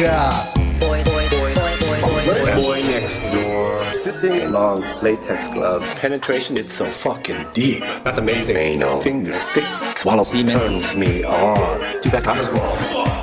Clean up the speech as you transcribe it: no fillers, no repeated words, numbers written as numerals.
Yeah. Boy next door. Sitting in long latex gloves. Penetration, it's so fucking deep. That's amazing. Anal. Fingers thick. Swallow semen. Turns me on. To that gospel.